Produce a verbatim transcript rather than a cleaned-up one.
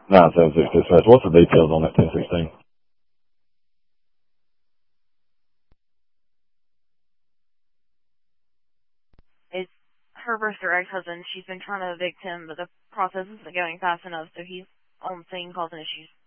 nine seven six dispatch. What's the details on that ten sixteen? It's her versus her ex-husband. She's been trying to evict him, but the process isn't going fast enough, so he's on the scene causing issues.